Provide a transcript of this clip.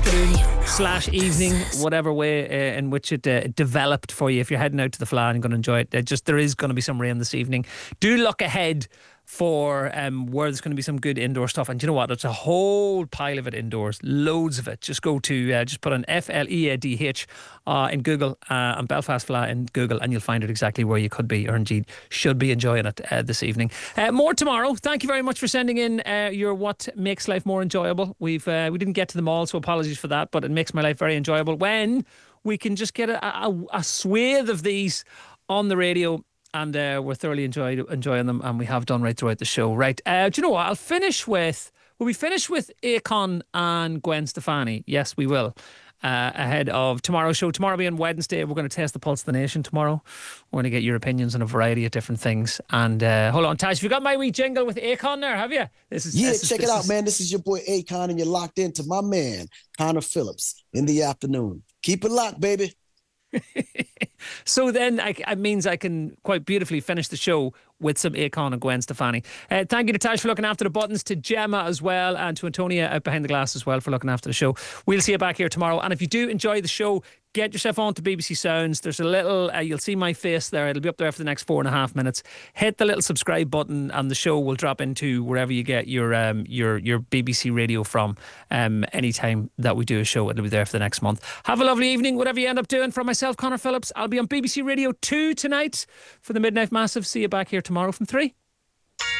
afternoon/evening, whatever way in which it developed for you. If you're heading out to the Fleadh and going to enjoy it, there is going to be some rain this evening. Do look ahead for where there's going to be some good indoor stuff. And you know what? There's a whole pile of it indoors, loads of it. Just go to just put an FLEADH in Google and Belfast Fleadh in Google, and you'll find it exactly where you could be, or indeed should be enjoying it this evening. More tomorrow. Thank you very much for sending in your what makes life more enjoyable. We didn't get to them all, so apologies for that, but it makes my life very enjoyable when we can just get a swathe of these on the radio. And we're thoroughly enjoying them, and we have done right throughout the show. Right, do you know what? Will we finish with Akon and Gwen Stefani? Yes, we will. Ahead of tomorrow's show. Tomorrow being Wednesday, we're going to test the pulse of the nation tomorrow. We're going to get your opinions on a variety of different things. And hold on, Tash, have you got my wee jingle with Akon there, have you? Check it out, man. This is your boy Akon, and you're locked into my man, Connor Phillips, in the afternoon. Keep it locked, baby. So then it means I can quite beautifully finish the show with some Akon and Gwen Stefani. Thank you to Tash for looking after the buttons, to Gemma as well, and to Antonia out behind the glass as well for looking after the show. We'll see you back here tomorrow. And if you do enjoy the show, get yourself on to BBC Sounds. There's a little, you'll see my face there. It'll be up there for the next 4.5 minutes. Hit the little subscribe button, and the show will drop into wherever you get your BBC radio from. Anytime that we do a show, it'll be there for the next month. Have a lovely evening, whatever you end up doing. From myself, Connor Phillips, I'll be on BBC Radio 2 tonight for the Midnight Massive. See you back here tomorrow from 3.